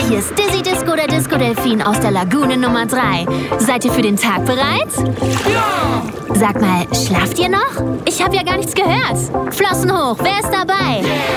hier ist Dizzy Disco, der Disco-Delfin aus der Lagune Nummer 3. Seid ihr für den Tag bereit? Ja! Sag mal, schlaft ihr noch? Ich habe ja gar nichts gehört. Flossen hoch, wer ist dabei? Yeah!